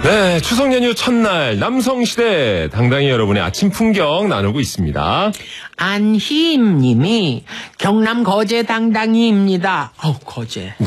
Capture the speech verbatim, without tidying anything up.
네, 추석 연휴 첫날 남성시대 당당히 여러분의 아침 풍경 나누고 있습니다. 안희임님이 경남 거제 당당히입니다. 어우 거제.